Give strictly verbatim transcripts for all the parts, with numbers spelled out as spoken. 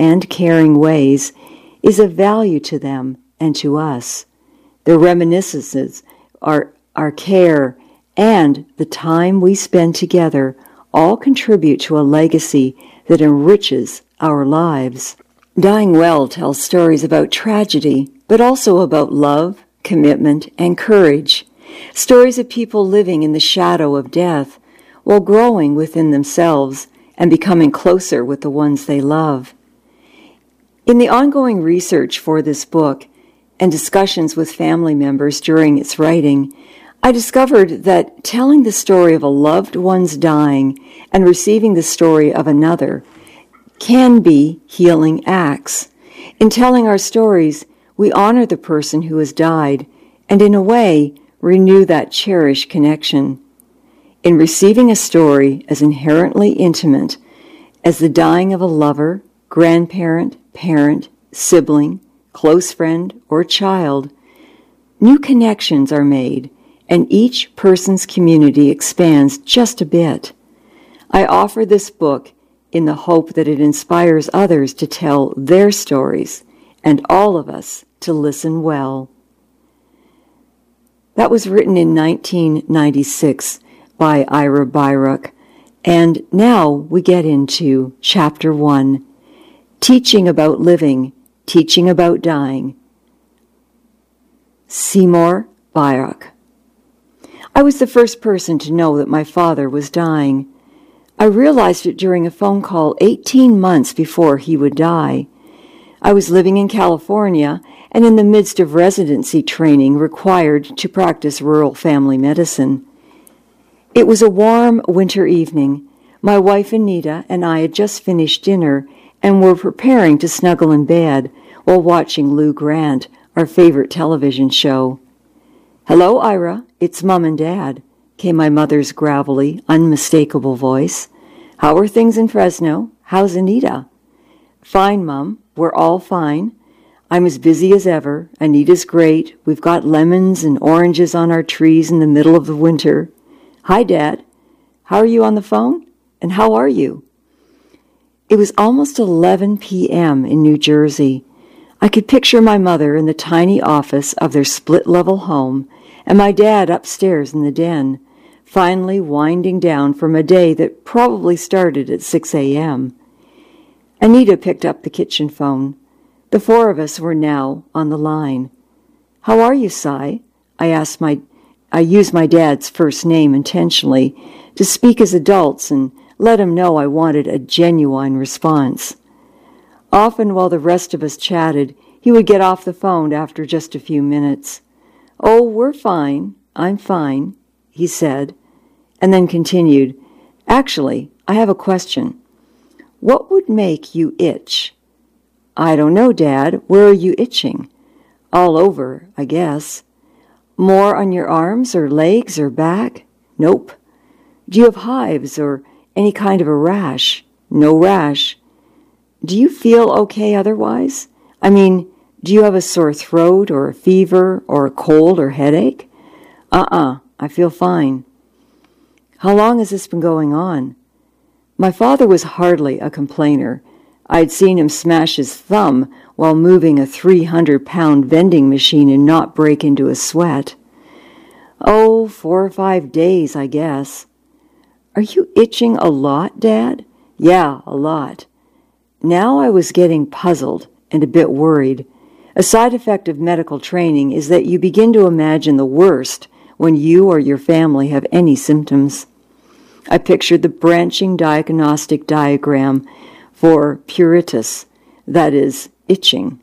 and caring ways is of value to them and to us. Their reminiscences, our, our care, and the time we spend together all contribute to a legacy that enriches our lives. Dying Well tells stories about tragedy, but also about love, commitment, and courage. Stories of people living in the shadow of death while growing within themselves and becoming closer with the ones they love. In the ongoing research for this book and discussions with family members during its writing, I discovered that telling the story of a loved one's dying and receiving the story of another can be healing acts. In telling our stories, we honor the person who has died and, in a way, renew that cherished connection. In receiving a story as inherently intimate as the dying of a lover, grandparent, parent, sibling, close friend, or child, new connections are made, and each person's community expands just a bit. I offer this book in the hope that it inspires others to tell their stories, and all of us to listen well. That was written in nineteen ninety-six by Ira Byoruch, and now we get into Chapter one, Teaching About Living, Teaching About Dying. Seymour Byoruch. I was the first person to know that my father was dying. I realized it during a phone call eighteen months before he would die. I was living in California and in the midst of residency training required to practice rural family medicine. It was a warm winter evening. My wife Anita and I had just finished dinner and were preparing to snuggle in bed while watching Lou Grant, our favorite television show. "Hello, Ira, it's Mom and Dad," came my mother's gravelly, unmistakable voice. "How are things in Fresno? How's Anita?" "Fine, Mom. We're all fine. I'm as busy as ever. Anita's great. We've got lemons and oranges on our trees in the middle of the winter. Hi, Dad. How are you on the phone? And how are you?" It was almost eleven p.m. in New Jersey. I could picture my mother in the tiny office of their split-level home and my dad upstairs in the den, finally winding down from a day that probably started at six a.m. Anita picked up the kitchen phone. The four of us were now on the line. "How are you, Cy?" I asked my, I used my dad's first name intentionally to speak as adults and let him know I wanted a genuine response. Often while the rest of us chatted, he would get off the phone after just a few minutes. "Oh, we're fine. I'm fine," he said, and then continued, "Actually, I have a question. What would make you itch?" "I don't know, Dad. Where are you itching?" "All over, I guess." "More on your arms or legs or back?" "Nope." "Do you have hives or any kind of a rash?" "No rash." "Do you feel okay otherwise? I mean, do you have a sore throat or a fever or a cold or headache?" Uh-uh, I feel fine." "How long has this been going on?" My father was hardly a complainer. I'd seen him smash his thumb while moving a three hundred pound vending machine and not break into a sweat. "Oh, four or five days, I guess." "Are you itching a lot, Dad?" "Yeah, a lot." Now I was getting puzzled and a bit worried. A side effect of medical training is that you begin to imagine the worst when you or your family have any symptoms. I pictured the branching diagnostic diagram for pruritus, that is, itching.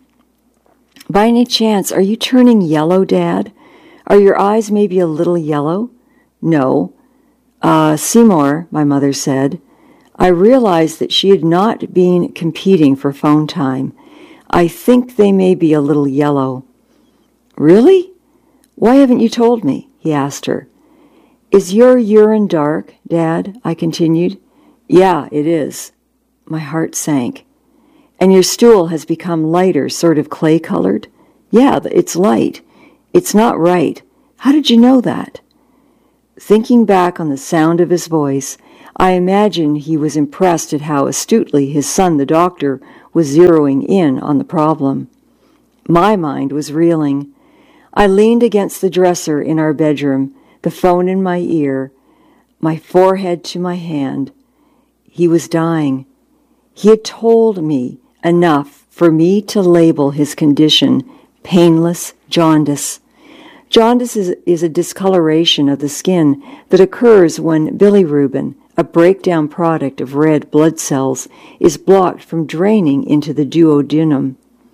"By any chance, are you turning yellow, Dad? Are your eyes maybe a little yellow?" "No." Uh, Seymour, my mother said. I realized that she had not been competing for phone time. "I think they may be a little yellow." "Really? Why haven't you told me?" he asked her. "Is your urine dark, Dad?" I continued. "Yeah, it is." My heart sank. "And your stool has become lighter, sort of clay-colored?" "Yeah, it's light. It's not right. How did you know that?" Thinking back on the sound of his voice, I imagine he was impressed at how astutely his son, the doctor, was zeroing in on the problem. My mind was reeling. I leaned against the dresser in our bedroom, the phone in my ear, my forehead to my hand. He was dying. He had told me enough for me to label his condition painless jaundice. Jaundice is, is a discoloration of the skin that occurs when bilirubin, a breakdown product of red blood cells, is blocked from draining into the duodenum,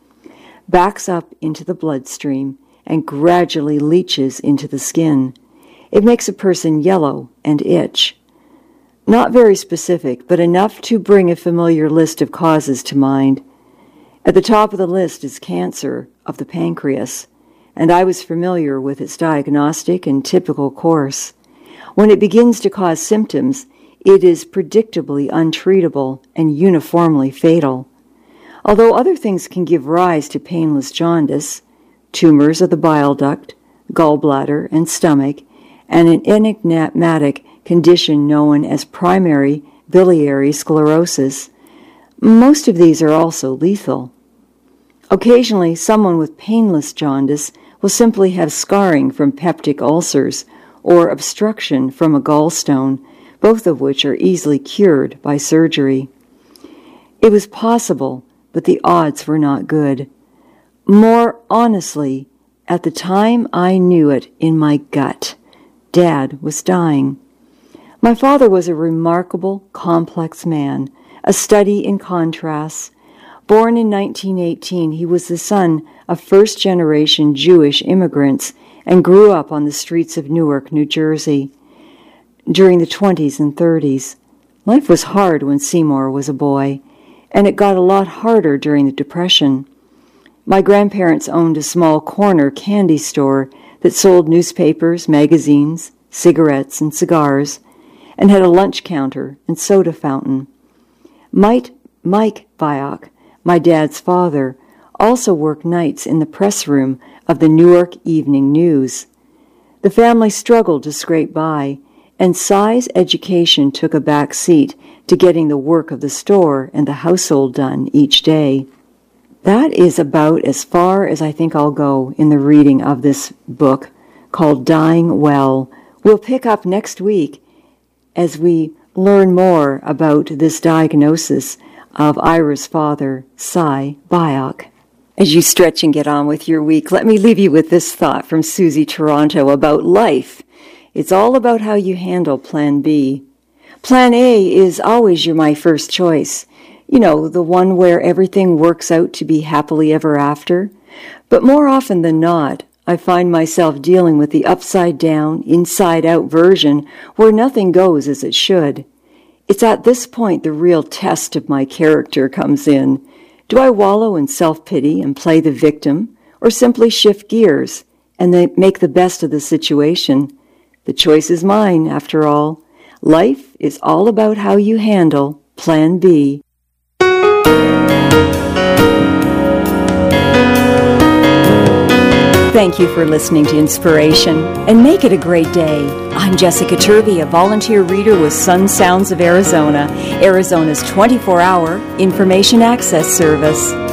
backs up into the bloodstream, and gradually leaches into the skin. It makes a person yellow and itch. Not very specific, but enough to bring a familiar list of causes to mind. At the top of the list is cancer of the pancreas, and I was familiar with its diagnostic and typical course. When it begins to cause symptoms, it is predictably untreatable and uniformly fatal. Although other things can give rise to painless jaundice, tumors of the bile duct, gallbladder, and stomach, and an enigmatic condition known as primary biliary sclerosis, most of these are also lethal. Occasionally, someone with painless jaundice will simply have scarring from peptic ulcers or obstruction from a gallstone, both of which are easily cured by surgery. It was possible, but the odds were not good. More honestly, at the time I knew it in my gut, Dad was dying. My father was a remarkable, complex man, a study in contrasts. Born in nineteen eighteen, he was the son of first-generation Jewish immigrants and grew up on the streets of Newark, New Jersey. During the twenties and thirties, life was hard when Seymour was a boy, and it got a lot harder during the Depression. My grandparents owned a small corner candy store that sold newspapers, magazines, cigarettes, and cigars, and had a lunch counter and soda fountain. Mike, Mike Viock, my dad's father, also worked nights in the press room of the Newark Evening News. The family struggled to scrape by, and Cy's education took a back seat to getting the work of the store and the household done each day. That is about as far as I think I'll go in the reading of this book called Dying Well. We'll pick up next week as we learn more about this diagnosis of Ira's father, Cy Viock. As you stretch and get on with your week, let me leave you with this thought from Susie Toronto about life. It's all about how you handle Plan B. Plan A is always your my first choice. You know, the one where everything works out to be happily ever after. But more often than not, I find myself dealing with the upside-down, inside-out version where nothing goes as it should. It's at this point the real test of my character comes in. Do I wallow in self-pity and play the victim, or simply shift gears and then make the best of the situation? The choice is mine, after all. Life is all about how you handle Plan B. Thank you for listening to Inspiration, and make it a great day. I'm Jessica Turvey, a volunteer reader with Sun Sounds of Arizona, Arizona's twenty-four hour information access service.